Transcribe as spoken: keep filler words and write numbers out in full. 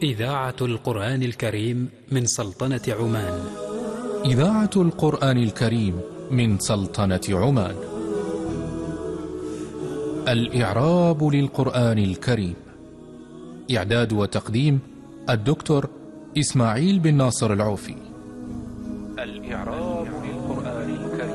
إذاعة القرآن الكريم من سلطنة عمان. إذاعة القرآن الكريم من سلطنة عمان. الإعراب للقرآن الكريم. إعداد وتقديم الدكتور إسماعيل بن ناصر العوفي. الإعراب